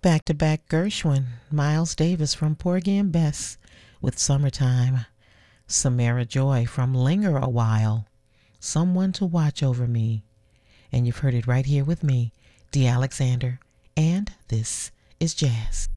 Back-to-back Gershwin, Miles Davis from Porgy and Bess with Summertime, Samara Joy from Linger a While, Someone to Watch Over Me, and you've heard it right here with me, Dee Alexander, and this is Jazz.